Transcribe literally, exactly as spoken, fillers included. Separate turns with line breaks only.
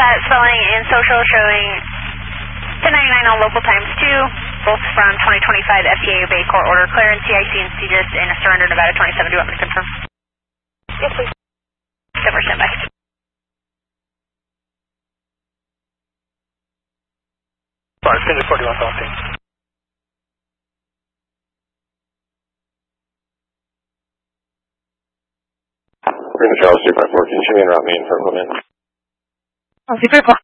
That spelling and social showing ten ninety-nine on local times two, both from twenty twenty-five F T A Bay Court Order clearance, C I C and C G I S in a surrender Nevada twenty-seven. Do you want me to confirm?
Yes, please.
Silver standby.
Sorry, Cinder forty-one seventeen.
We're in the Charles two five four. Can you interrupt me in for a moment?
Oh, two five four.